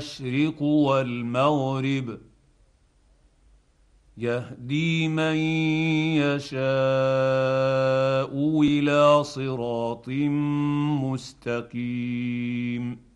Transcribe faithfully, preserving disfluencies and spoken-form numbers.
المشرق والمغرب يهدي من يشاء الى صراط مستقيم.